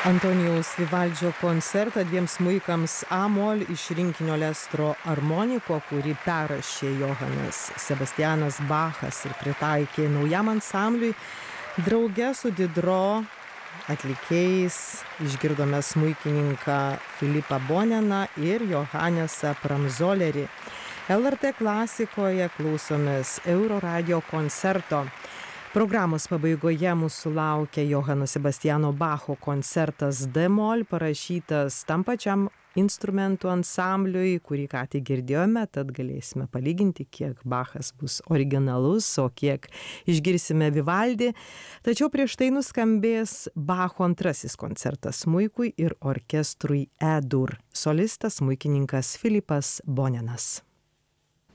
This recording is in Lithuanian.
Antonijaus Vivaldžio koncertą dviem smuikams A-mol iš rinkinio Lestro Armoniko, kurį perrašė Johanas Sebastianas Bachas ir pritaikė naujam ansambliui. Drauge su Didro atlikėjais išgirdome smuikininką Filipą Boneną ir Johannesą Pramzolerį. LRT klasikoje klausomės Euroradio koncerto. Programos pabaigoje mūsų laukia Johano Sebastiano Bacho koncertas D-mol, parašytas tam pačiam instrumentų ansambliui, kurį ką tik girdėjome, tad galėsime palyginti, kiek Bachas bus originalus, o kiek išgirsime Vivaldį. Tačiau prieš tai nuskambės Bacho antrasis koncertas smuikui ir orkestrui E-dur. Solistas smuikininkas Filipas Bonenas.